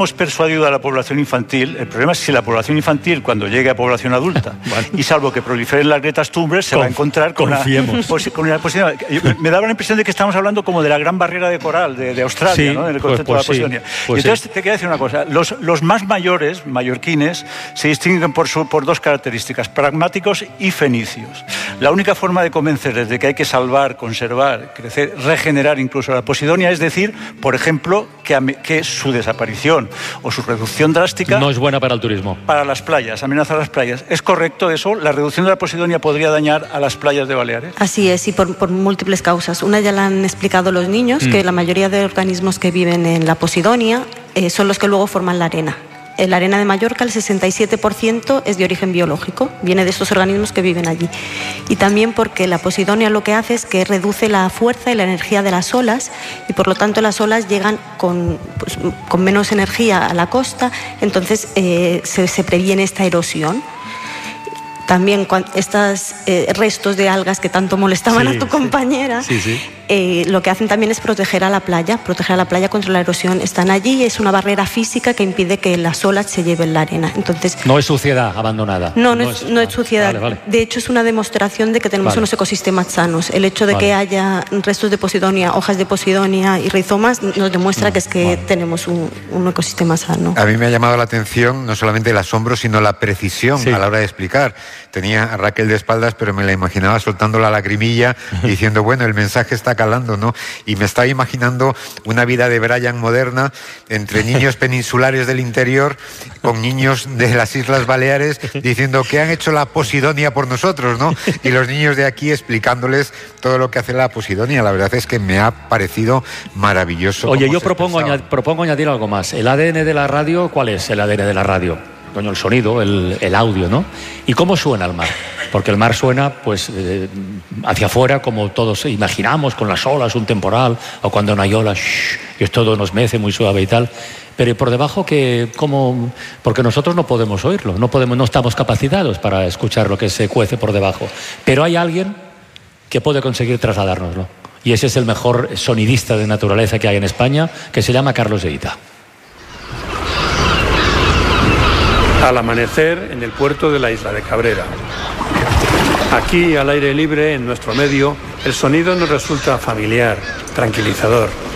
Hemos persuadido a la población infantil. El problema es si la población infantil, cuando llegue a población adulta, bueno, y salvo que proliferen las grietas Thunberg, se va a encontrar con una posibilidad. Me daba la impresión de que estamos hablando como de la gran barrera de coral de Australia, sí, ¿no? En el concepto de la Posidonia. Entonces, te quería decir una cosa. Los más mayores, mallorquines, se distinguen por dos características: pragmáticos y fenicios. La única forma de convencerles de que hay que salvar, conservar, crecer, regenerar incluso la Posidonia es decir, por ejemplo, que su desaparición o su reducción drástica no es buena para el turismo. Para las playas, amenaza a las playas. ¿Es correcto eso? ¿La reducción de la Posidonia podría dañar a las playas de Baleares? Así es, y por múltiples causas. Una ya la han explicado los niños, que la mayoría de organismos que viven en la Posidonia son los que luego forman la arena. La arena de Mallorca, el 67% es de origen biológico, viene de estos organismos que viven allí. Y también porque la Posidonia lo que hace es que reduce la fuerza y la energía de las olas, y por lo tanto las olas llegan con menos energía a la costa, entonces se previene esta erosión. También estos restos de algas que tanto molestaban a tu compañera, lo que hacen también es proteger a la playa contra la erosión. Están allí y es una barrera física que impide que las olas se lleven la arena. Entonces, no es suciedad abandonada. No es suciedad. Vale. De hecho, es una demostración de que tenemos unos ecosistemas sanos. El hecho de que haya restos de Posidonia, hojas de Posidonia y rizomas nos demuestra que tenemos un ecosistema sano. A mí me ha llamado la atención no solamente el asombro, sino la precisión a la hora de explicar. Tenía a Raquel de espaldas, pero me la imaginaba soltando la lagrimilla y diciendo, bueno, el mensaje está calando, ¿no? Y me estaba imaginando una vida de Brian moderna entre niños peninsulares del interior con niños de las Islas Baleares diciendo que han hecho la Posidonia por nosotros, ¿no? Y los niños de aquí explicándoles todo lo que hace la Posidonia. La verdad es que me ha parecido maravilloso. Oye, yo propongo añadir algo más. ¿El ADN de la radio? ¿Cuál es el ADN de la radio? Coño, el sonido, el audio, ¿no? ¿Y cómo suena el mar? Porque el mar suena, pues, hacia afuera, como todos imaginamos, con las olas, un temporal, o cuando no hay olas, y todo nos mece muy suave y tal. Pero por debajo, ¿cómo? Porque nosotros no podemos oírlo, no estamos capacitados para escuchar lo que se cuece por debajo. Pero hay alguien que puede conseguir trasladárnoslo. Y ese es el mejor sonidista de naturaleza que hay en España, que se llama Carlos Eita. Al amanecer en el puerto de la isla de Cabrera. Aquí, al aire libre, en nuestro medio, el sonido nos resulta familiar, tranquilizador.